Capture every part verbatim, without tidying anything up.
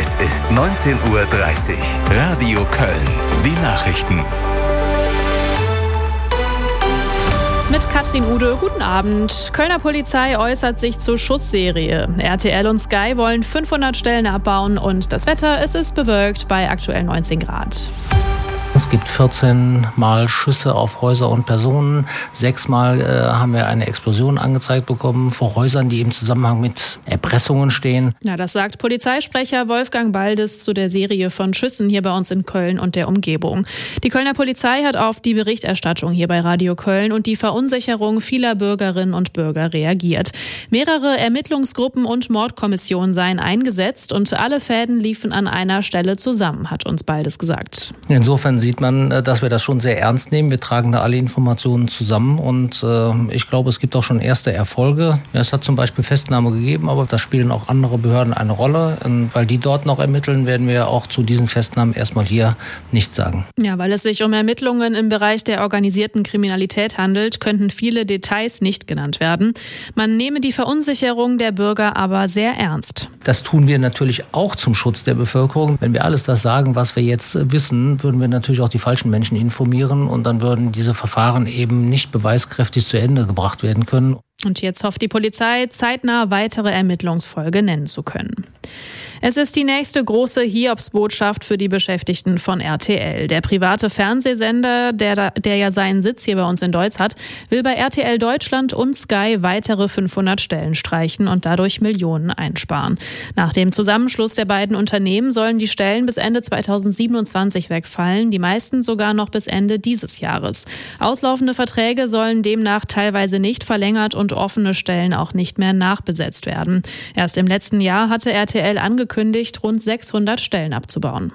Es ist neunzehn Uhr dreißig. Radio Köln. Die Nachrichten. Mit Katrin Ude, guten Abend. Kölner Polizei äußert sich zur Schussserie. R T L und Sky wollen fünfhundert Stellen abbauen und das Wetter, es ist bewölkt bei aktuell neunzehn Grad. Es gibt vierzehn Mal Schüsse auf Häuser und Personen. Sechsmal äh, haben wir eine Explosion angezeigt bekommen vor Häusern, die im Zusammenhang mit Erpressungen stehen. Ja, das sagt Polizeisprecher Wolfgang Baldes zu der Serie von Schüssen hier bei uns in Köln und der Umgebung. Die Kölner Polizei hat auf die Berichterstattung hier bei Radio Köln und die Verunsicherung vieler Bürgerinnen und Bürger reagiert. Mehrere Ermittlungsgruppen und Mordkommissionen seien eingesetzt und alle Fäden liefen an einer Stelle zusammen, hat uns Baldes gesagt. Insofern sieht man, dass wir das schon sehr ernst nehmen. Wir tragen da alle Informationen zusammen und äh, ich glaube, es gibt auch schon erste Erfolge. Ja, es hat zum Beispiel Festnahme gegeben, aber da spielen auch andere Behörden eine Rolle. Und weil die dort noch ermitteln, werden wir auch zu diesen Festnahmen erstmal hier nichts sagen. Ja, weil es sich um Ermittlungen im Bereich der organisierten Kriminalität handelt, könnten viele Details nicht genannt werden. Man nehme die Verunsicherung der Bürger aber sehr ernst. Das tun wir natürlich auch zum Schutz der Bevölkerung. Wenn wir alles das sagen, was wir jetzt wissen, würden wir natürlich auch die falschen Menschen informieren und dann würden diese Verfahren eben nicht beweiskräftig zu Ende gebracht werden können. Und jetzt hofft die Polizei, zeitnah weitere Ermittlungsfolge nennen zu können. Es ist die nächste große Hiobsbotschaft für die Beschäftigten von R T L. Der private Fernsehsender, der, der ja seinen Sitz hier bei uns in Deutz hat, will bei R T L Deutschland und Sky weitere fünfhundert Stellen streichen und dadurch Millionen einsparen. Nach dem Zusammenschluss der beiden Unternehmen sollen die Stellen bis Ende zweitausendsiebenundzwanzig wegfallen, die meisten sogar noch bis Ende dieses Jahres. Auslaufende Verträge sollen demnach teilweise nicht verlängert und offene Stellen auch nicht mehr nachbesetzt werden. Erst im letzten Jahr hatte R T L angekündigt, rund sechshundert Stellen abzubauen.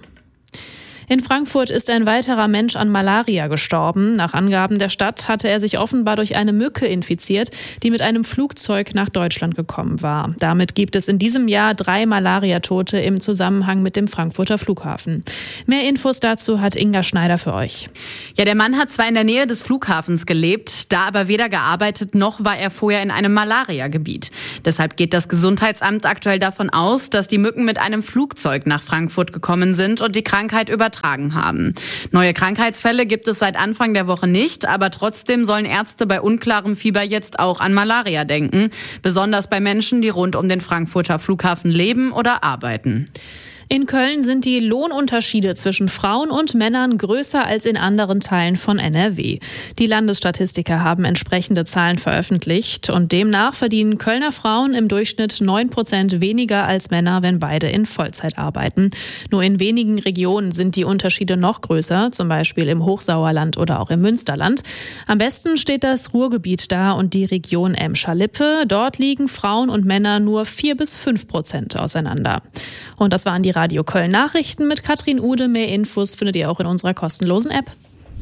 In Frankfurt ist ein weiterer Mensch an Malaria gestorben. Nach Angaben der Stadt hatte er sich offenbar durch eine Mücke infiziert, die mit einem Flugzeug nach Deutschland gekommen war. Damit gibt es in diesem Jahr drei Malariatote im Zusammenhang mit dem Frankfurter Flughafen. Mehr Infos dazu hat Inga Schneider für euch. Ja, der Mann hat zwar in der Nähe des Flughafens gelebt, da aber weder gearbeitet noch war er vorher in einem Malariagebiet. Deshalb geht das Gesundheitsamt aktuell davon aus, dass die Mücken mit einem Flugzeug nach Frankfurt gekommen sind und die Krankheit übertragen haben. Neue Krankheitsfälle gibt es seit Anfang der Woche nicht, aber trotzdem sollen Ärzte bei unklarem Fieber jetzt auch an Malaria denken, besonders bei Menschen, die rund um den Frankfurter Flughafen leben oder arbeiten. In Köln sind die Lohnunterschiede zwischen Frauen und Männern größer als in anderen Teilen von N R W. Die Landesstatistiker haben entsprechende Zahlen veröffentlicht und demnach verdienen Kölner Frauen im Durchschnitt neun Prozent weniger als Männer, wenn beide in Vollzeit arbeiten. Nur in wenigen Regionen sind die Unterschiede noch größer, zum Beispiel im Hochsauerland oder auch im Münsterland. Am besten steht das Ruhrgebiet da und die Region Emscher-Lippe. Dort liegen Frauen und Männer nur vier bis fünf Prozent auseinander. Und das waren die Radio Köln Nachrichten mit Katrin Ude. Mehr Infos findet ihr auch in unserer kostenlosen App.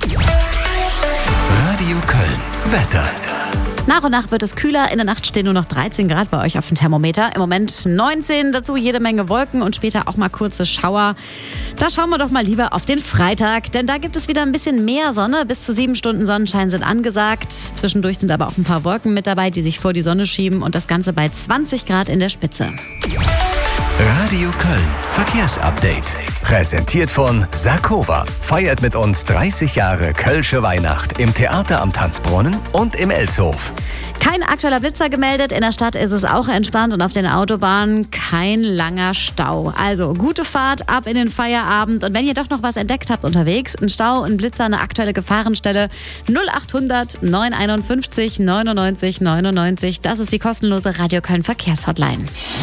Radio Köln. Wetter. Nach und nach wird es kühler. In der Nacht stehen nur noch dreizehn Grad bei euch auf dem Thermometer. Im Moment neunzehn, dazu jede Menge Wolken und später auch mal kurze Schauer. Da schauen wir doch mal lieber auf den Freitag, denn da gibt es wieder ein bisschen mehr Sonne. Bis zu sieben Stunden Sonnenschein sind angesagt. Zwischendurch sind aber auch ein paar Wolken mit dabei, die sich vor die Sonne schieben und das Ganze bei zwanzig Grad in der Spitze. Radio Köln. Verkehrsupdate. Präsentiert von Sarkova. Feiert mit uns dreißig Jahre Kölsche Weihnacht im Theater am Tanzbrunnen und im Elshof. Kein aktueller Blitzer gemeldet. In der Stadt ist es auch entspannt und auf den Autobahnen kein langer Stau. Also gute Fahrt, ab in den Feierabend. Und wenn ihr doch noch was entdeckt habt unterwegs, ein Stau, ein Blitzer, eine aktuelle Gefahrenstelle, null achthundert neunhunderteinundfünfzig neunundneunzig neunundneunzig. Das ist die kostenlose Radio Köln Verkehrshotline.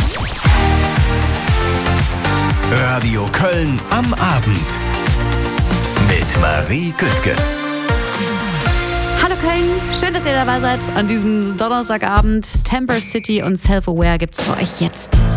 Radio Köln am Abend mit Marie Güttke. Hallo Köln, schön, dass ihr dabei seid an diesem Donnerstagabend. Temper City und Self-Aware gibt's für euch jetzt.